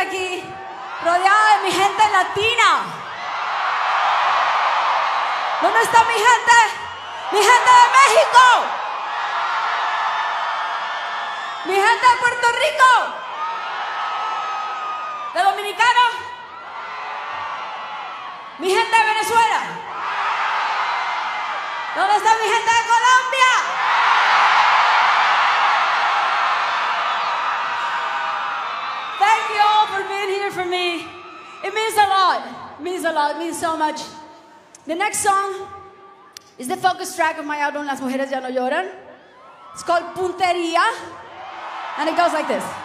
aquí, rodeada de mi gente latina. ¿Dónde está mi gente? Mi gente de México. Mi gente de Puerto Rico. ¿De Dominicano? Mi gente de Venezuela. ¿Dónde está mi gente de Colombia? Thank you all for being here for me. It means a lot. It means a lot. It means so much. The next song is the focus track of my album, Las Mujeres Ya No Lloran. It's called Puntería, and it goes like this.